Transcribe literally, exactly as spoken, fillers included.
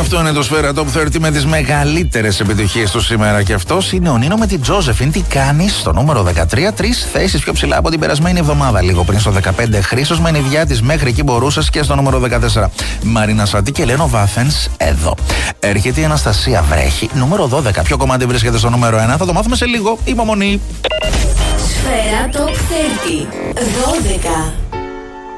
Αυτό είναι το Σφαίρα Top τριάντα με τις μεγαλύτερες επιτυχίες του σήμερα. Και αυτός είναι ο Νίνο με την Τζόζεφιν. Τι κάνεις στο νούμερο δεκατρία, τρεις θέσεις πιο ψηλά από την περασμένη εβδομάδα. Λίγο πριν στο δεκαπέντε, Χρήστος Μενιδιάτης, μέχρι εκεί μπορούσες. Και στο νούμερο δεκατέσσερα, Μαρίνα Σατή και Λένο Βάφενς, εδώ. Έρχεται η Αναστασία Βρέχη, νούμερο δώδεκα. Ποιο κομμάτι βρίσκεται στο νούμερο ένα, θα το μάθουμε σε λίγο. Υπομονή. Σφαίρα Top τριάντα, δώδεκα.